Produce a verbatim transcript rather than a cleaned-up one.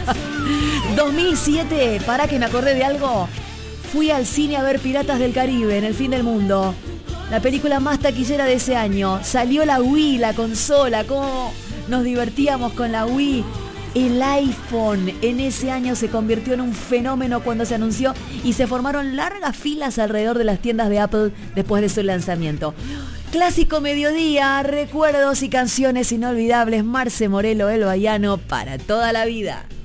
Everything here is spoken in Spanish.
dos mil siete, para que me acordé de algo. Fui al cine a ver Piratas del Caribe en el fin del mundo. La película más taquillera de ese año. Salió la Wii, la consola. Cómo nos divertíamos con la Wii. El iPhone en ese año se convirtió en un fenómeno cuando se anunció y se formaron largas filas alrededor de las tiendas de Apple después de su lanzamiento. Clásico mediodía, recuerdos y canciones inolvidables. Marce Morelo, El Baiano, para toda la vida.